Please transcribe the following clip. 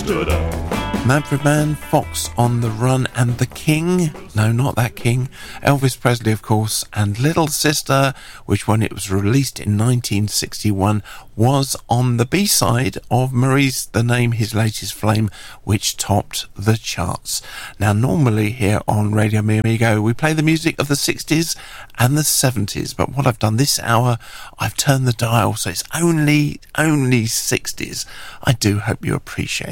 Manfred Mann, Fox on the Run, and The King. No, not that King. Elvis Presley, of course, and Little Sister, which when it was released in 1961 was on the B-side of Marie's The Name, His Latest Flame, which topped the charts. Now, normally here on Radio Mi Amigo, we play the music of the 60s and the 70s, but what I've done this hour, I've turned the dial, so it's only 60s. I do hope you appreciate